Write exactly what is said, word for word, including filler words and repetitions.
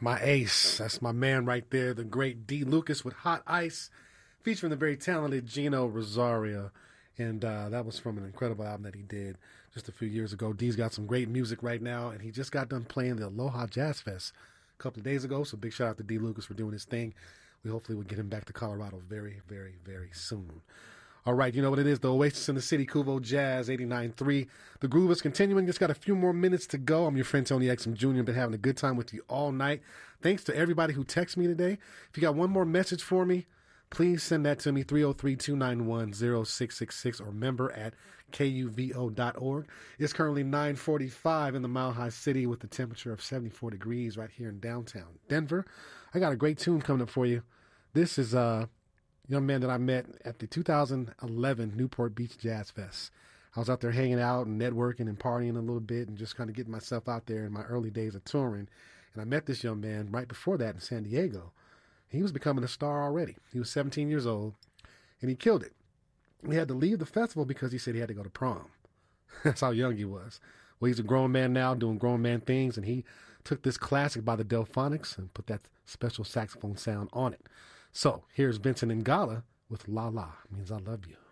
my ace. That's my man right there, the great D. Lucas with Hot Ice, featuring the very talented Gino Rosario. And uh, that was from an incredible album that he did just a few years ago. D's got some great music right now, and he just got done playing the Aloha Jazz Fest a couple of days ago. So big shout out to D. Lucas for doing his thing. We hopefully will get him back to Colorado very, very, very soon. All right, you know what it is, the Oasis in the City, Kuvo Jazz, eighty-nine point three. The groove is continuing. Just got a few more minutes to go. I'm your friend Tony Exum Junior Been having a good time with you all night. Thanks to everybody who texted me today. If you got one more message for me, please send that to me, three oh three, two nine one, oh six six six, or member at K U V O dot org. It's currently nine forty-five in the Mile High City with a temperature of seventy-four degrees right here in downtown Denver. I got a great tune coming up for you. This is a young man that I met at the two thousand eleven Newport Beach Jazz Fest. I was out there hanging out and networking and partying a little bit and just kind of getting myself out there in my early days of touring. And I met this young man right before that in San Diego. He was becoming a star already. He was seventeen years old, and he killed it. He had to leave the festival because he said he had to go to prom. That's how young he was. Well, he's a grown man now doing grown man things, and he took this classic by the Delphonics and put that special saxophone sound on it. So here's Vincent Ingala with La La, Means I Love You.